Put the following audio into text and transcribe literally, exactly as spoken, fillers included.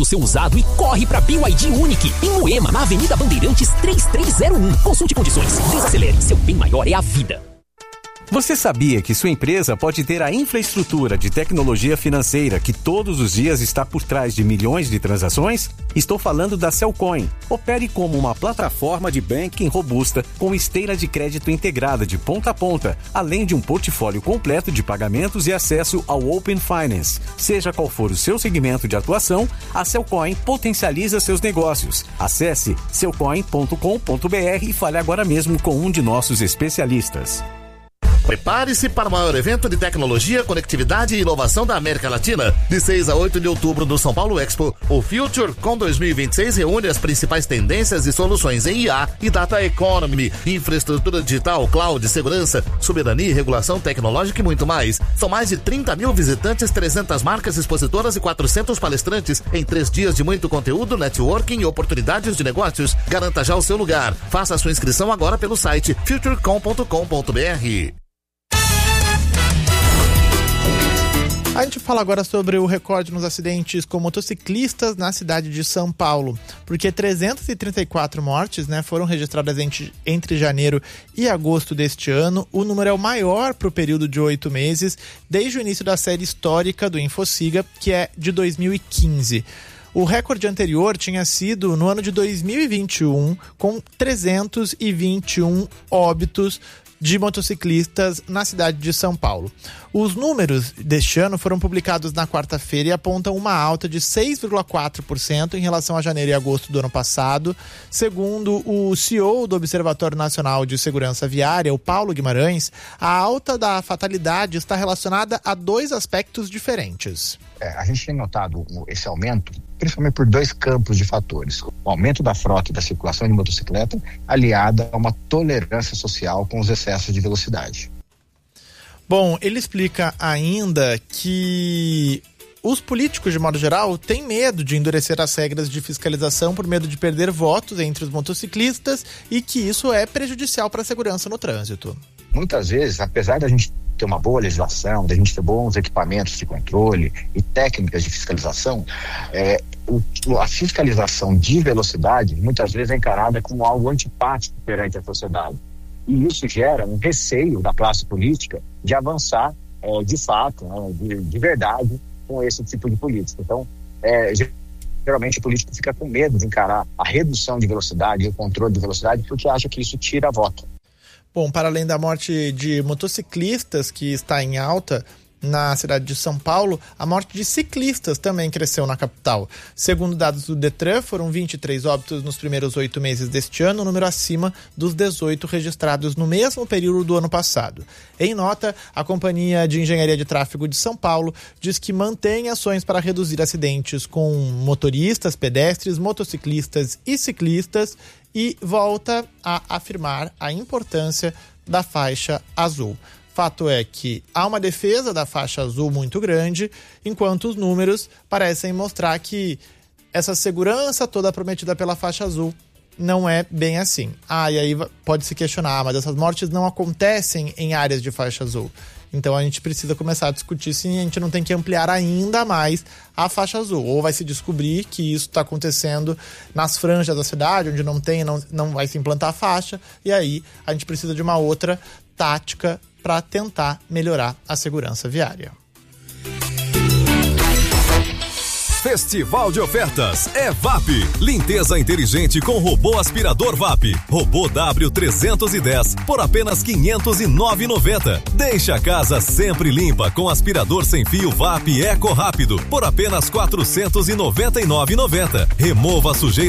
o seu usado e corre para B Y D Unique, em Moema, na Avenida Bandeirantes três três zero um. Consulte condições. Desacelere. Seu bem maior é a vida. Você sabia que sua empresa pode ter a infraestrutura de tecnologia financeira que todos os dias está por trás de milhões de transações? Estou falando da Cellcoin. Opere como uma plataforma de banking robusta com esteira de crédito integrada de ponta a ponta, além de um portfólio completo de pagamentos e acesso ao Open Finance. Seja qual for o seu segmento de atuação, a Cellcoin potencializa seus negócios. Acesse cellcoin ponto com ponto b r e fale agora mesmo com um de nossos especialistas. Prepare-se para o maior evento de tecnologia, conectividade e inovação da América Latina. De seis a oito de outubro no São Paulo Expo, o FutureCon dois mil e vinte e seis reúne as principais tendências e soluções em I A e Data Economy, infraestrutura digital, cloud, segurança, soberania e regulação tecnológica e muito mais. São mais de trinta mil visitantes, trezentas marcas expositoras e quatrocentos palestrantes em três dias de muito conteúdo, networking e oportunidades de negócios. Garanta já o seu lugar. Faça a sua inscrição agora pelo site futurecom ponto com ponto b r. A gente fala agora sobre o recorde nos acidentes com motociclistas na cidade de São Paulo, porque trezentas e trinta e quatro mortes, né, foram registradas entre, entre janeiro e agosto deste ano. O número é o maior para o período de oito meses, desde o início da série histórica do InfoSiga, que é de dois mil e quinze. O recorde anterior tinha sido no ano de dois mil e vinte e um, com trezentos e vinte e um óbitos de motociclistas na cidade de São Paulo. Os números deste ano foram publicados na quarta-feira e apontam uma alta de seis vírgula quatro por cento em relação a janeiro e agosto do ano passado. Segundo o C E O do Observatório Nacional de Segurança Viária, o Paulo Guimarães, a alta da fatalidade está relacionada a dois aspectos diferentes. É, a gente tem notado esse aumento principalmente por dois campos de fatores: o aumento da frota e da circulação de motocicleta, aliada a uma tolerância social com os excessos de velocidade. Bom, ele explica ainda que os políticos, de modo geral, têm medo de endurecer as regras de fiscalização por medo de perder votos entre os motociclistas e que isso é prejudicial para a segurança no trânsito. Muitas vezes, apesar da gente ter uma boa legislação, da gente ter bons equipamentos de controle e técnicas de fiscalização, é, o, a fiscalização de velocidade muitas vezes é encarada como algo antipático perante a sociedade. E isso gera um receio da classe política de avançar é, de fato, né, de, de verdade, com esse tipo de política. Então, é, geralmente o político fica com medo de encarar a redução de velocidade e o controle de velocidade porque acha que isso tira voto. Bom, para além da morte de motociclistas, que está em alta na cidade de São Paulo, a morte de ciclistas também cresceu na capital. Segundo dados do Detran, foram vinte e três óbitos nos primeiros oito meses deste ano, um número acima dos dezoito registrados no mesmo período do ano passado. Em nota, a Companhia de Engenharia de Tráfego de São Paulo diz que mantém ações para reduzir acidentes com motoristas, pedestres, motociclistas e ciclistas e volta a afirmar a importância da faixa azul. Fato é que há uma defesa da faixa azul muito grande, enquanto os números parecem mostrar que essa segurança toda prometida pela faixa azul não é bem assim. Ah, e aí pode se questionar, mas essas mortes não acontecem em áreas de faixa azul. Então a gente precisa começar a discutir se a gente não tem que ampliar ainda mais a faixa azul. Ou vai se descobrir que isso está acontecendo nas franjas da cidade, onde não tem, não, não vai se implantar a faixa, e aí a gente precisa de uma outra tática para tentar melhorar a segurança viária. Festival de ofertas é V A P. Limpeza inteligente com robô aspirador V A P. Robô W trezentos e dez por apenas quinhentos e nove reais e noventa centavos. Deixa a casa sempre limpa com aspirador sem fio V A P Eco Rápido por apenas quatrocentos e noventa e nove reais e noventa centavos. Remova a sujeira